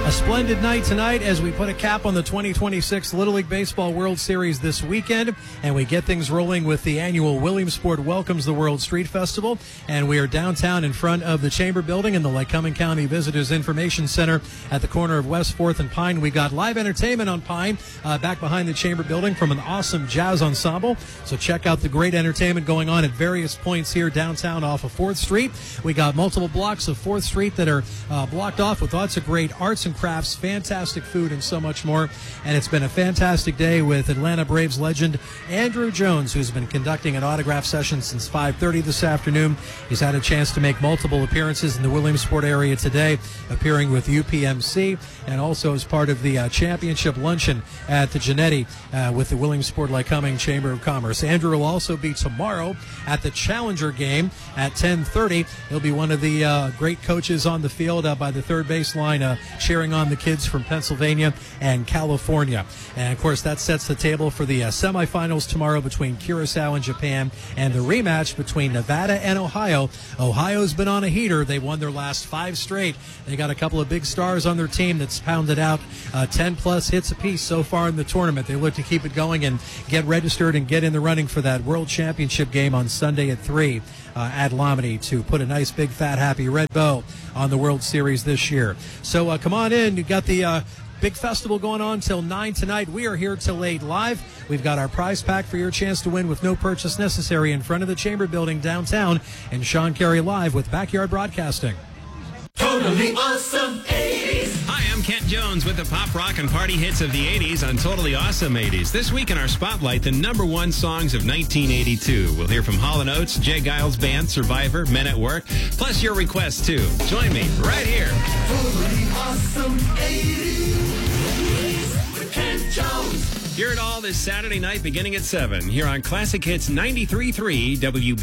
A splendid night tonight as we put a cap on the 2026 Little League Baseball World Series this weekend, and we get things rolling with the annual Williamsport Welcomes the World Street Festival, and we are downtown in front of the Chamber Building in the Lycoming County Visitors Information Center at the corner of West 4th and Pine. We got live entertainment on Pine back behind the Chamber Building from an awesome jazz ensemble, so check out the great entertainment going on at various points here downtown off of 4th Street. We got multiple blocks of 4th Street that are blocked off with lots of great arts and crafts, fantastic food, and so much more. And it's been a fantastic day with Atlanta Braves legend Andrew Jones, who's been conducting an autograph session since 5:30 this afternoon. He's had a chance to make multiple appearances in the Williamsport area today, appearing with UPMC and also as part of the championship luncheon at the Genetti with the Williamsport Lycoming Chamber of Commerce. Andrew will also be tomorrow at the Challenger game at 10:30. He'll be one of the great coaches on the field by the third baseline, cheering on the kids from Pennsylvania and California. And of course that sets the table for the semifinals tomorrow between Curacao and Japan, and the rematch between Nevada and Ohio. Ohio's been on a heater. They won their last 5 straight. They got a couple of big stars on their team that's pounded out 10 plus hits apiece so far in the tournament. They look to keep it going and get registered and get in the running for that World Championship game on Sunday at 3 at Lomity to put a nice big fat happy red bow on the World Series this year. So come on in. You've got the big festival going on till 9 tonight. We are here till 8 live. We've got our prize pack for your chance to win with no purchase necessary in front of the Chamber Building downtown, and Sean Carey live with Backyard Broadcasting. Totally Awesome 80s. Hi, I'm Kent Jones with the pop, rock, and party hits of the 80s on Totally Awesome 80s. This week in our spotlight, the #1 songs of 1982. We'll hear from Hall & Oates, Jay Giles Band, Survivor, Men at Work, plus your requests, too. Join me right here. Totally Awesome 80s with Kent Jones. Hear it all this Saturday night beginning at 7 here on Classic Hits 93.3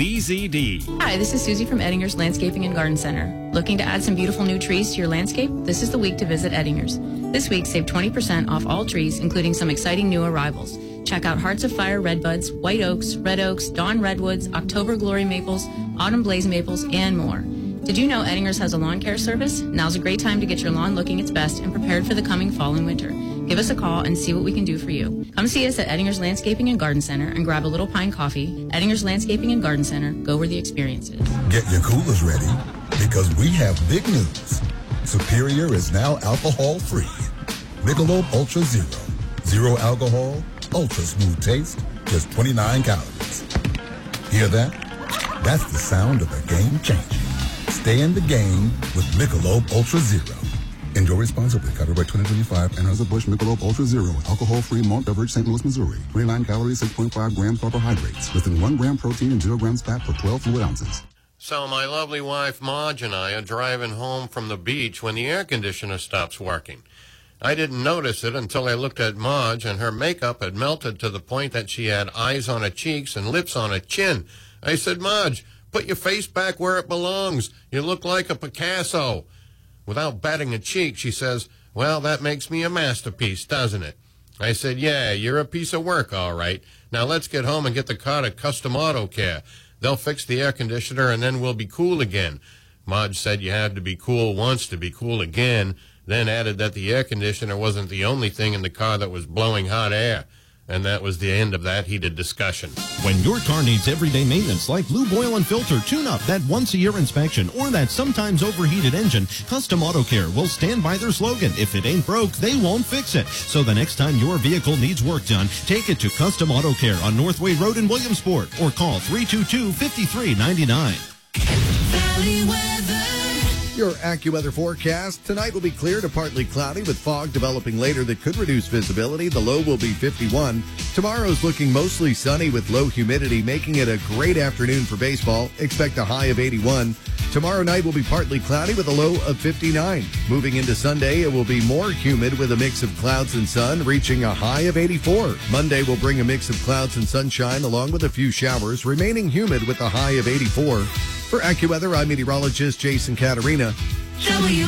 WBZD. Hi, this is Susie from Ettinger's Landscaping and Garden Center. Looking to add some beautiful new trees to your landscape? This is the week to visit Ettinger's. This week, save 20% off all trees, including some exciting new arrivals. Check out Hearts of Fire redbuds, white oaks, red oaks, dawn redwoods, October glory maples, autumn blaze maples, and more. Did you know Ettinger's has a lawn care service? Now's a great time to get your lawn looking its best and prepared for the coming fall and winter. Give us a call and see what we can do for you. Come see us at Ettinger's Landscaping and Garden Center and grab a little pine coffee. Ettinger's Landscaping and Garden Center. Go where the experience is. Get your coolers ready because we have big news. Superior is now alcohol-free. Michelob Ultra Zero. Zero alcohol, ultra smooth taste, just 29 calories. Hear that? That's the sound of a game changer. Stay in the game with Michelob Ultra Zero. Enjoy responsibly. Copyright 2025. Anheuser-Busch Michelob Ultra Zero. Alcohol-free malt beverage, St. Louis, Missouri. 29 calories, 6.5 grams carbohydrates. Less than 1 gram protein and 0 grams fat per 12 fluid ounces. So my lovely wife, Marge, and I are driving home from the beach when the air conditioner stops working. I didn't notice it until I looked at Marge, and her makeup had melted to the point that she had eyes on her cheeks and lips on her chin. I said, Marge, put your face back where it belongs. You look like a Picasso. Without batting a cheek, she says, well, that makes me a masterpiece, doesn't it? I said, yeah, you're a piece of work, all right. Now let's get home and get the car to Custom Auto Care. They'll fix the air conditioner, and then we'll be cool again. Marge said you had to be cool once to be cool again, then added that the air conditioner wasn't the only thing in the car that was blowing hot air. And that was the end of that heated discussion. When your car needs everyday maintenance like lube, oil, and filter, tune-up, that once-a-year inspection, or that sometimes overheated engine, Custom Auto Care will stand by their slogan, if it ain't broke, they won't fix it. So the next time your vehicle needs work done, take it to Custom Auto Care on Northway Road in Williamsport, or call 322-5399. Valley weather. Your AccuWeather forecast. Tonight will be clear to partly cloudy with fog developing later that could reduce visibility. The low will be 51. Tomorrow's looking mostly sunny with low humidity, making it a great afternoon for baseball. Expect a high of 81. Tomorrow night will be partly cloudy with a low of 59. Moving into Sunday, it will be more humid with a mix of clouds and sun, reaching a high of 84. Monday will bring a mix of clouds and sunshine along with a few showers, remaining humid with a high of 84. For AccuWeather, I'm meteorologist Jason Caterina.